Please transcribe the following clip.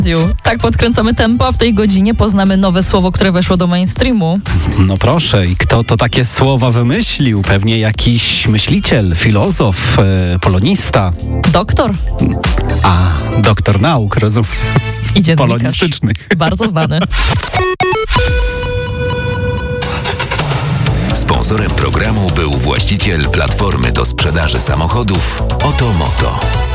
Tak podkręcamy tempo, a w tej godzinie poznamy nowe słowo, które weszło do mainstreamu. No proszę, i kto to takie słowa wymyślił? Pewnie jakiś myśliciel, filozof, polonista. Doktor A, doktor nauk, rozumiem. i dziennikarz. Polonistyczny. Bardzo znany. Sponsorem programu był właściciel platformy do sprzedaży samochodów Otomoto.